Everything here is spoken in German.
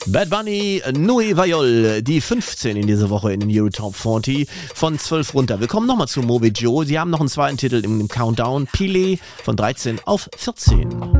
Bad Bunny, Nui Vayol, die 15 in dieser Woche in den Euro Top 40, von 12 runter. Wir kommen nochmal zu Moby Joe. Sie haben noch einen zweiten Titel im Countdown, Pile, von 13 auf 14.